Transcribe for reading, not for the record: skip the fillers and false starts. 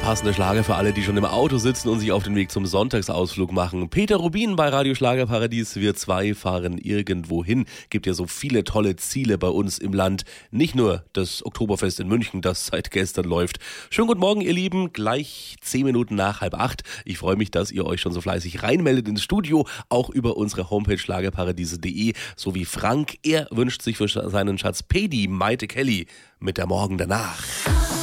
passende Schlager für alle, die schon im Auto sitzen und sich auf den Weg zum Sonntagsausflug machen. Peter Rubin bei Radio Schlagerparadies. Wir zwei fahren irgendwo hin. Gibt ja so viele tolle Ziele bei uns im Land. Nicht nur das Oktoberfest in München, das seit gestern läuft. Schönen guten Morgen, ihr Lieben. Gleich 10 Minuten nach 7:30. Ich freue mich, dass ihr euch schon so fleißig reinmeldet ins Studio. Auch über unsere Homepage schlagerparadiese.de. So wie Frank. Er wünscht sich für seinen Schatz Pedi Maite Kelly mit der Morgen danach.